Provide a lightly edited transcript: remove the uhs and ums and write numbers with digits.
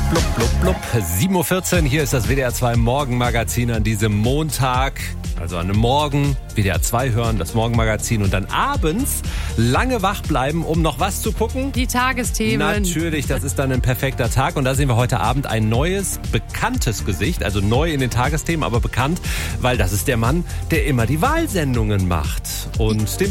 Blub, blub, blub. 7.14 Uhr, hier ist das WDR 2 Morgenmagazin an diesem Montag. Also an einem Morgen WDR 2 hören, das Morgenmagazin und dann abends lange wach bleiben, um noch was zu gucken. Die Tagesthemen. Natürlich, das ist dann ein perfekter Tag. Und da sehen wir heute Abend ein neues, bekanntes Gesicht. Also neu in den Tagesthemen, aber bekannt, weil das ist der Mann, der immer die Wahlsendungen macht. Und den